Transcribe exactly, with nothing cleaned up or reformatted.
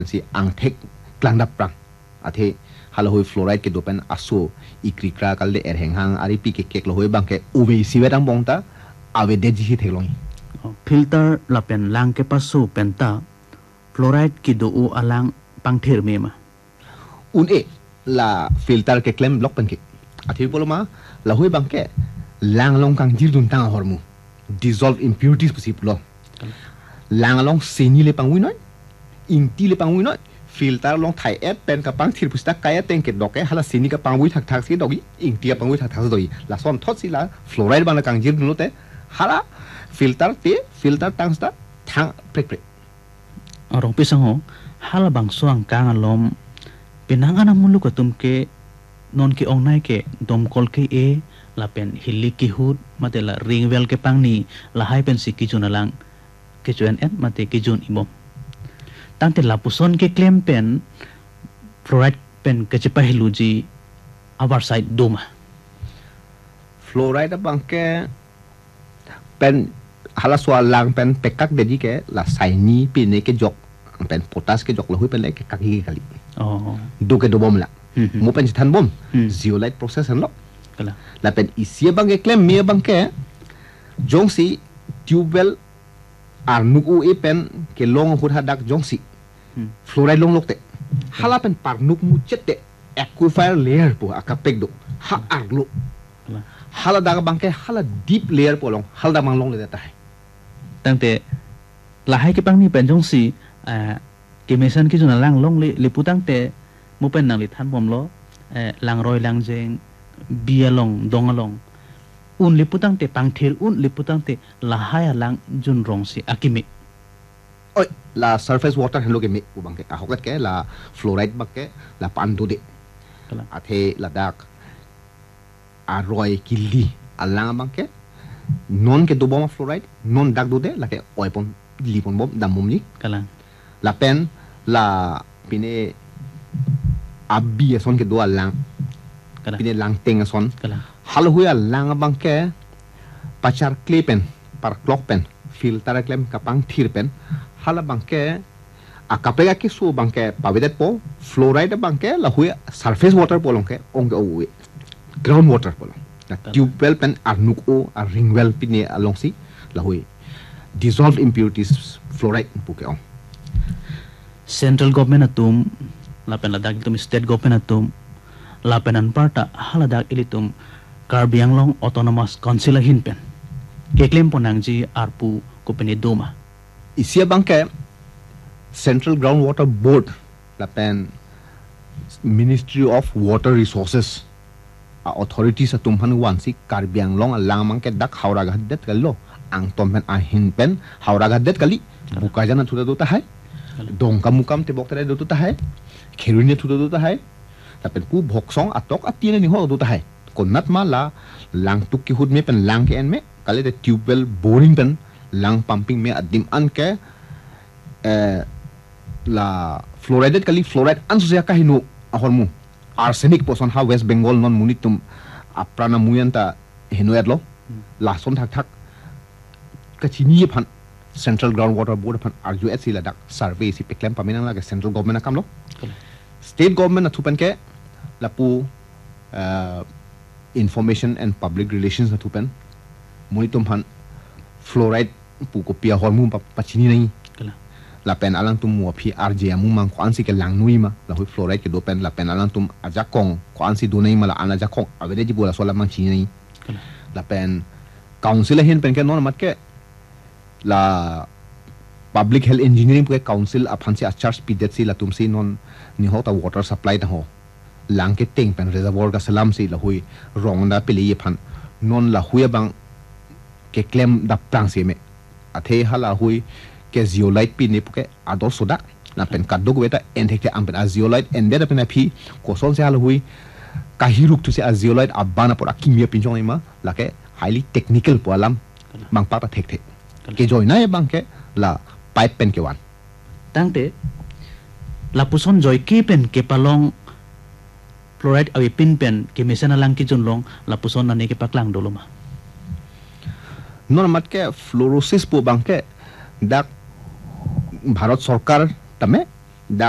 si angthek klangdap prang athe halahoi fluoride ke dopen aso ikrikra kalde erhenghang ari pi ke kek lohoi bangke uve siwetang bongta ave deji hi thelong filter la pen lang ke pasu penta fluoride ki do u alang pangthir mema un e la filter ke klem block pen ke athe boloma lahoi bangke lang long kang jir dun tang hormu dissolve impurities pusip lo lang long seni le pangwi noi inti le pangwi noi filter long thai et pen ka pang thir pusta kaya ten ke doke hala seni ka pangwi thak thak si dogi inti ka pangwi thak thak doi la son thot si la fluoride bang kang jir dun te hala filter te filter tang sta thang prek prek arong pisang ho hala bang suang kang alom pinangan amulu ko tumke non ki ong nai ke dom kol ke e la pen hilli ki hud mate la ringwel ke pangni la hai pen si ki junalang ke juen et mate ki jun imom tangte la puson ke claim pen fluoride pen ke chepa hiluji our side doma fluoride bangke pen hala swa lang pen pekak dedi ke la saini pine ke jok pen potas ke jok lo hui pen le ke kaki kali oh do ke do bom la mo pen than bom zeolite process han lo kala la pen isia bangke claim me bangke jongsi tubewell arnuk u e pen ke long hut hadak jongsi fluoride long lokte hala pen parnuk mu chette aquifer layer po akapek do ha arlo hala daga bangke hala deep layer po long hala mang long le ta hai tangte la hai ke pangni pen jong si a ke mesan ki juna lang long le le putang te mo pen nang li than bom lo lang roi lang jeng bia long dong long un le putang te pang thir un le putang te la hai lang jun rong si akimi oi la surface water hello ke me u bangke a hokat ke la fluoride bakke la pan do de athe la dak a roi killi alang bangke non ke do bom fluoride non dak do de la ke oi pon li pon bom dam mum ni kalang la pen la pine abi son ke do alang pine lang teng son kalang hal huya lang bangke pachar klipen par clock pen filter klem kapang thir pen hala bangke akapega ki su bangke pavedet po fluoride bangke la huya surface water polongke ong o ground water polong na tubewell pen arnuk o a ringwell pine along si la huya dissolved impurities fluoride puke ong central government atum lapen ladak itum state government atum lapen an parta haladak ilitum Karbiang Long Autonomous Council hin pen ke claim ponang ji arpu ko peni doma isia bangke Central Groundwater Board la pen Ministry of Water Resources a authority sa tumhan wan si Karbiang Long lang mangke dak haura gadet kallo ang tompen a hin pen haura gadet kali buka jana thuda do ta hai dongka mukam te boktere do ta hai kherunya thuda do ta hai la pen ku bhoksong atok atine ni ho do ta hai konat mala lang tuk ki hud me pen lang ke en me kale de tubewell boring pen lang pumping me adim an ke eh la fluoride kali fluoride an so ya kahinu ahormu arsenic poson ha West Bengal non munitum aprana muyanta henoyatlo la son thak thak kachini phan Central Groundwater Board phan R U S C la dak survey si peklem paminang la central government akam lo state government athupan ke lapu uh, information and public relations athupan monitum phan fluoride pu ko pia hormu pachini nai la pen alang tum mo phi R J amu mang ko ansi ke lang nui ma la hui fluoride ke do pen la pen alang tum aja kong ko ansi do nei ma la ana ja kong avede ji bola sola mang chini nai la pen council hin pen ke non mat ke la public health engineering ke council aphan si achar speed si la tum si non ni hota water supply ta ho lang ke teng pen reservoir ka salam si la hui rong da pili ye phan non la hui bang ke claim da prang si me athe hala hui ke zeolite pi ne puke ador soda na pen kadog weta endheke ampen a zeolite ende da pen phi ko son se hala hui kahiruk tu se a zeolite abana por akimia pinjong ima la ke highly technical po alam bang pa pa thek thek ke joy na bang ke la pipe pen ke wan tangte la puson joy ki pen ke palong fluoride awi pin pen ke mesana lang ki jun long la puson na ne ke paklang doloma non mat ke fluorosis po bang ke dak Bharat সরকার তমে